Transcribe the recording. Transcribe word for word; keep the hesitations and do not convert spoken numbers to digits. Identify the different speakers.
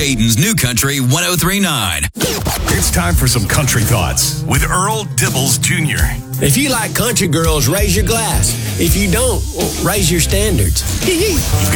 Speaker 1: Dayton's New Country one oh three point nine.
Speaker 2: It's time for some country thoughts with Earl Dibbles Junior
Speaker 3: If you like country girls, raise your glass. If you don't, well, raise your standards.